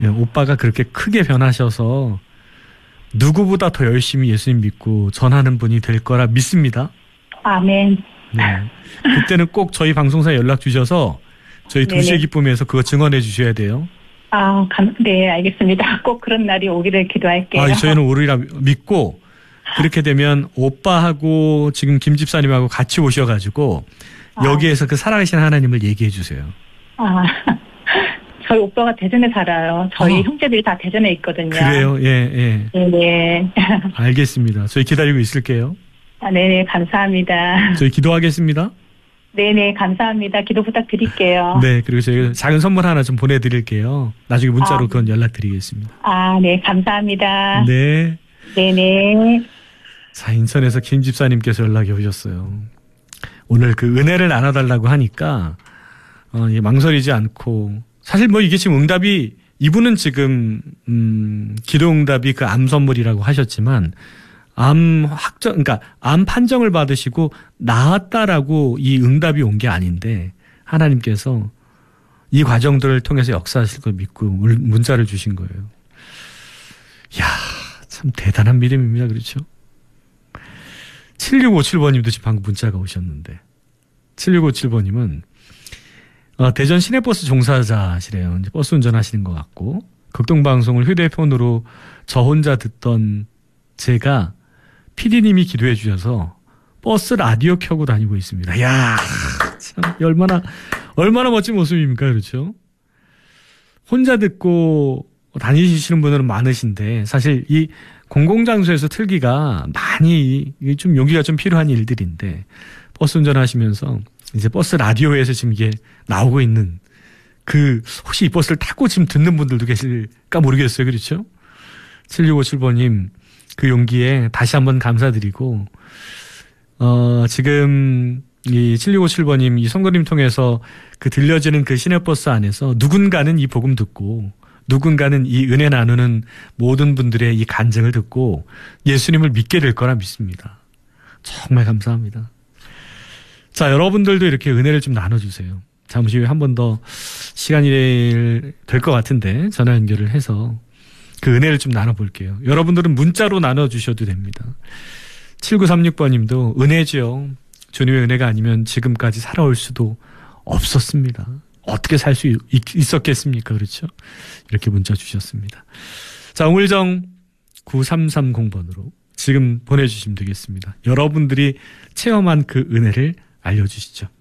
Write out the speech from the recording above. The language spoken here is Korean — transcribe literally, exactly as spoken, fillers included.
예, 오빠가 그렇게 크게 변하셔서 누구보다 더 열심히 예수님 믿고 전하는 분이 될 거라 믿습니다. 아멘. 네. 그때는 꼭 저희 방송사에 연락 주셔서 저희 도시의 기쁨에서 그거 증언해 주셔야 돼요. 아, 감, 네, 알겠습니다. 꼭 그런 날이 오기를 기도할게요. 아, 저희는 오리라 믿고 그렇게 되면 오빠하고 지금 김 집사님하고 같이 오셔가지고 아. 여기에서 그 살아계신 하나님을 얘기해 주세요. 아, 저희 오빠가 대전에 살아요. 저희 어. 형제들이 다 대전에 있거든요. 그래요? 예, 예. 네네. 알겠습니다. 저희 기다리고 있을게요. 아, 네네, 감사합니다. 저희 기도하겠습니다. 네네, 감사합니다. 기도 부탁드릴게요. 네, 그리고 저희가 작은 선물 하나 좀 보내드릴게요. 나중에 문자로 아. 그건 연락드리겠습니다. 아, 네, 감사합니다. 네. 네네. 자, 인천에서 김 집사님께서 연락이 오셨어요. 오늘 그 은혜를 나눠달라고 하니까 어, 망설이지 않고 사실 뭐 이게 지금 응답이 이분은 지금 음, 기도 응답이 그 암 선물이라고 하셨지만 암 확정 그러니까 암 판정을 받으시고 나았다라고 이 응답이 온 게 아닌데 하나님께서 이 과정들을 통해서 역사하실 걸 믿고 문자를 주신 거예요. 이야, 참 대단한 믿음입니다. 그렇죠? 칠육오칠 번님도 지금 방금 문자가 오셨는데 칠육오칠 번님은 어, 대전 시내버스 종사자시래요. 이제 버스 운전하시는 것 같고 극동방송을 휴대폰으로 저 혼자 듣던 제가 피디님이 기도해 주셔서 버스 라디오 켜고 다니고 있습니다. 이야, 참 얼마나 얼마나 멋진 모습입니까? 그렇죠? 혼자 듣고 다니시는 분들은 많으신데 사실 이 공공장소에서 틀기가 많이 좀 용기가 좀 필요한 일들인데 버스 운전하시면서 이제 버스 라디오에서 지금 이게 나오고 있는 그 혹시 이 버스를 타고 지금 듣는 분들도 계실까 모르겠어요. 그렇죠? 칠육오칠 번님 그 용기에 다시 한번 감사드리고 어 지금 이 칠육오칠 번님 이 선거님 통해서 그 들려지는 그 시내버스 안에서 누군가는 이 복음 듣고 누군가는 이 은혜 나누는 모든 분들의 이 간증을 듣고 예수님을 믿게 될 거라 믿습니다. 정말 감사합니다. 자, 여러분들도 이렇게 은혜를 좀 나눠주세요. 잠시 후에 한 번 더 시간이 될 것 같은데 전화 연결을 해서 그 은혜를 좀 나눠볼게요. 여러분들은 문자로 나눠주셔도 됩니다. 칠구삼육 번님도 은혜죠. 주님의 은혜가 아니면 지금까지 살아올 수도 없었습니다. 어떻게 살 수 있었겠습니까? 그렇죠? 이렇게 문자 주셨습니다. 자, 우물정 구삼삼공 번으로 지금 보내주시면 되겠습니다. 여러분들이 체험한 그 은혜를 알려주시죠.